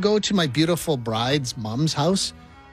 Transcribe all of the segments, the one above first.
go to my beautiful bride's mom's house,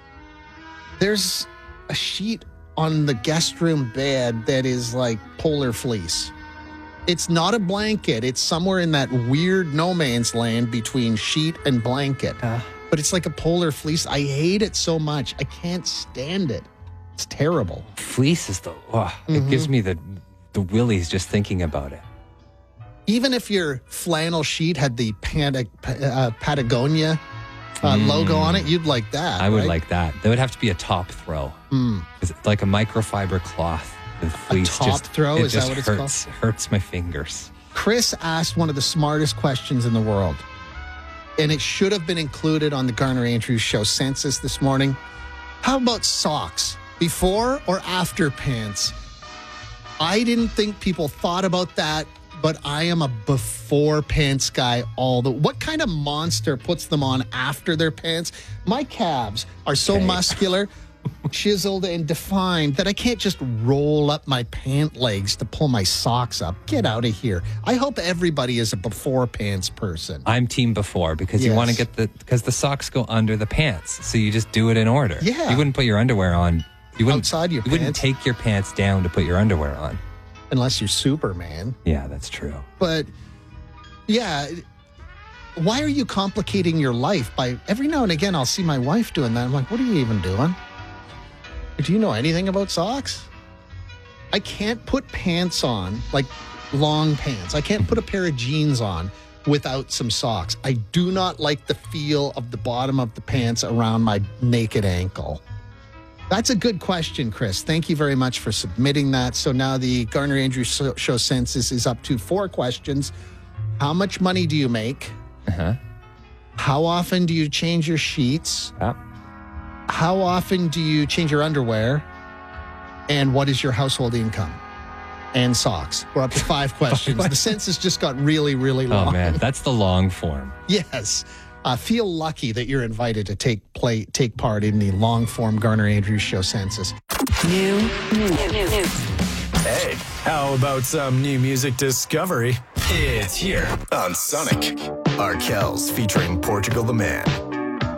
there's a sheet on the guest room bed that is like polar fleece. It's not a blanket. It's somewhere in that weird no man's land between sheet and blanket. But it's like a polar fleece. I hate it so much. I can't stand it. It's terrible. Fleece is it gives me the willies just thinking about it. Even if your flannel sheet had the Patagonia logo on it, you'd like that. I would like that. That would have to be a top throw. It's like a microfiber cloth. The fleece a top throw? Is that what it's called? Hurts my fingers. Chris asked one of the smartest questions in the world, and it should have been included on the Garner Andrews Show census this morning. How about socks? Before or after pants? I didn't think people thought about that, but I am a before pants guy. What kind of monster puts them on after their pants? My calves are so muscular, chiseled, and defined that I can't just roll up my pant legs to pull my socks up. Get out of here. I hope everybody is a before pants person. I'm team before because you want to get because the socks go under the pants. So you just do it in order. Yeah. You wouldn't put your underwear on. You wouldn't, outside your you pants. wouldn't take your pants down to put your underwear on. Unless you're Superman. Yeah, that's true. But, yeah, why are you complicating your life by every now and again I'll see my wife doing that. I'm like, what are you even doing? Do you know anything about socks? I can't put pants on, like long pants. I can't put a pair of jeans on without some socks. I do not like the feel of the bottom of the pants around my naked ankle. That's a good question, Chris. Thank you very much for submitting that. So now the Garner Andrews Show census is up to 4 questions. How much money do you make? How often do you change your sheets? How often do you change your underwear? And what is your household income? And socks. We're up to 5 questions. The census just got really, really long. Oh, man. That's the long form. Yes. Feel lucky that you're invited to take part in the long-form Garner Andrews Show census. New. Hey, how about some new music discovery? It's here on Sonic. Arkells featuring Portugal the Man.